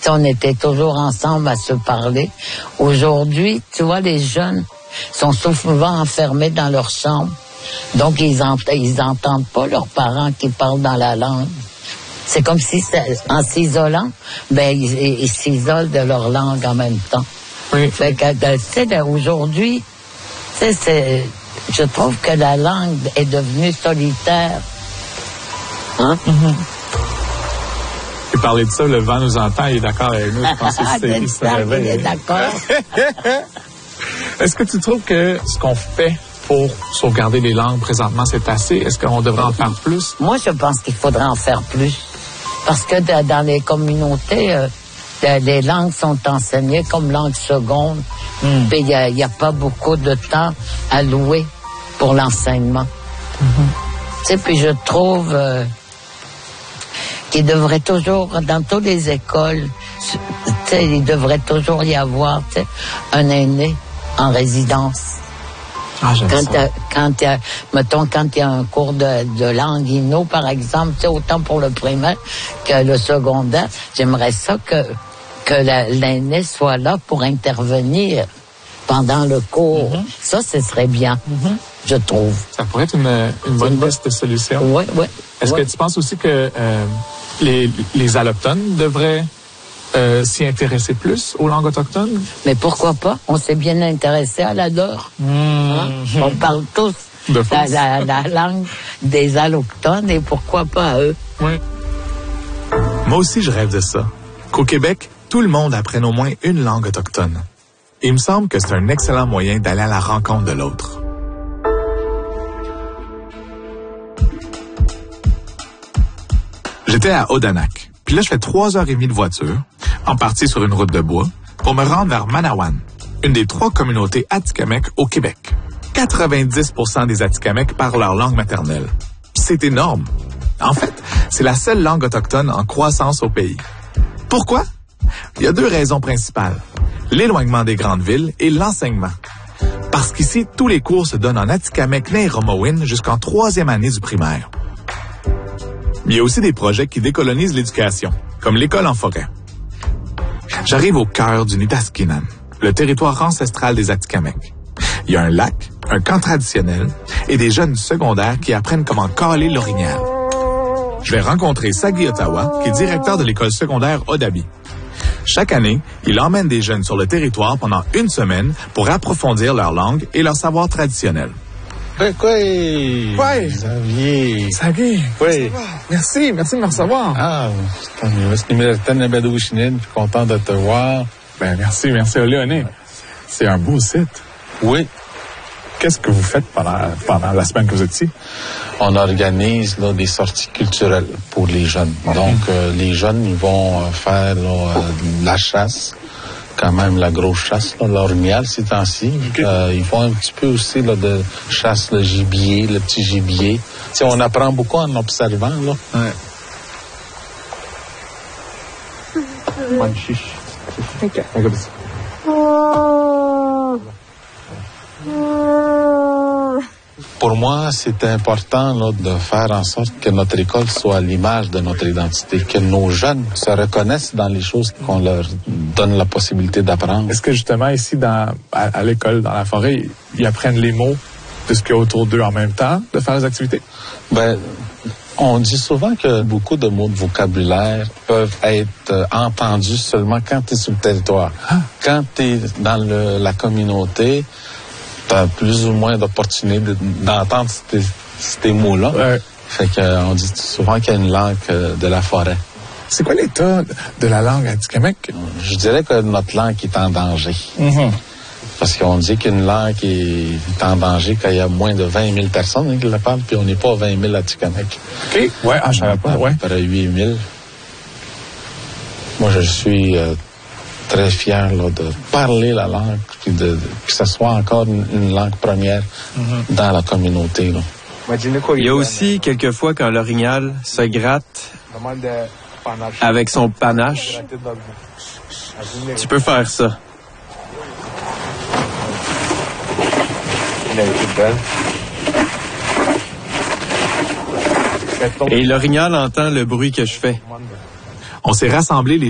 On était toujours ensemble à se parler. Aujourd'hui, tu vois, les jeunes sont souvent enfermés dans leur chambre. Donc, ils entendent pas leurs parents qui parlent dans la langue. C'est comme si, en s'isolant, ils s'isolent de leur langue en même temps. Oui. Fait que, tu sais, aujourd'hui, je trouve que la langue est devenue solitaire. Hein? Mm-hmm. Et parler de ça, le vent nous entend, il est d'accord avec nous. Je pense que il est d'accord. Est-ce que tu trouves que ce qu'on fait pour sauvegarder les langues présentement, c'est assez? Est-ce qu'on devrait en faire plus? Moi, je pense qu'il faudrait en faire plus. Parce que dans les communautés, les langues sont enseignées comme langue seconde. Puis il n'y a pas beaucoup de temps alloué pour l'enseignement. Tu sais, puis je trouve qu'il devrait toujours, dans toutes les écoles, tu sais, il devrait toujours y avoir, tu sais, un aîné en résidence. Ah, j'aime ça. Quand il y a un cours de langue inno, par exemple, tu sais, autant pour le primaire que le secondaire, j'aimerais ça que l'aîné soit là pour intervenir pendant le cours. Ça, ce serait bien, je trouve. Ça pourrait être une bonne liste de solutions. Oui. Est-ce que tu penses aussi que les allochtones devraient s'y intéresser plus aux langues autochtones? Mais pourquoi pas? On s'est bien intéressé à la leur. Hein? On parle tous la langue des allochtones et pourquoi pas à eux? Oui. Moi aussi, je rêve de ça. Qu'au Québec, tout le monde apprenne au moins une langue autochtone. Et il me semble que c'est un excellent moyen d'aller à la rencontre de l'autre. J'étais à Odanak. Puis là, je fais 3h30 de voiture, en partie sur une route de bois, pour me rendre vers Manawan, une des 3 communautés Atikamekw au Québec. 90% des Atikamekw parlent leur langue maternelle. C'est énorme. En fait, c'est la seule langue autochtone en croissance au pays. Pourquoi? Il y a 2 raisons principales. L'éloignement des grandes villes et l'enseignement. Parce qu'ici, tous les cours se donnent en Atikamekw et Romowin jusqu'en 3e année du primaire. Il y a aussi des projets qui décolonisent l'éducation, comme l'école en forêt. J'arrive au cœur du Nitaskinan, le territoire ancestral des Atikamekw. Il y a un lac, un camp traditionnel et des jeunes du secondaire qui apprennent comment caler l'orignal. Je vais rencontrer Sagi Ottawa, qui est directeur de l'école secondaire Odabi. Chaque année, il emmène des jeunes sur le territoire pendant 1 semaine pour approfondir leur langue et leur savoir traditionnel. Oui. Xavier. Sagi. Oui. Merci de me recevoir. Ah, je suis content de te voir. Ben, merci, Léoné. C'est un beau site. Oui. Qu'est-ce que vous faites pendant la semaine que vous êtes ici? On organise là, des sorties culturelles pour les jeunes. Donc, les jeunes, ils vont faire la chasse, quand même la grosse chasse, l'orignal ces temps-ci. Okay. Ils font un petit peu aussi là, de chasse, le gibier, le petit gibier. T'sais, on apprend beaucoup en observant. Là. Ouais. Bonne chiche. OK. Pour moi, c'est important là, de faire en sorte que notre école soit à l'image de notre identité, que nos jeunes se reconnaissent dans les choses qu'on leur donne la possibilité d'apprendre. Est-ce que justement ici, à l'école, dans la forêt, ils apprennent les mots de ce qu'il y a autour d'eux en même temps, de faire les activités? Ben, on dit souvent que beaucoup de mots de vocabulaire peuvent être entendus seulement quand tu es sur le territoire. Ah. Quand tu es dans la communauté, tu as plus ou moins d'opportunités d'entendre ces mots-là. Ouais. Fait qu'on dit souvent qu'il y a une langue de la forêt. C'est quoi l'état de la langue atikamekw? Je dirais que notre langue est en danger. Mm-hmm. Parce qu'on dit qu'une langue est en danger quand il y a moins de 20 000 personnes qui la parlent, puis on n'est pas à 20 000 Atikamekw. OK. Ouais, je savais pas. Ouais. À peu près 8 000. Moi, je suis très fier là, de parler la langue, puis que ce soit encore une langue première dans la communauté. Là. Il y a aussi quelquefois quand l'orignal se gratte avec son panache. Tu peux faire ça. Et l'orignal entend le bruit que je fais. On s'est rassemblés les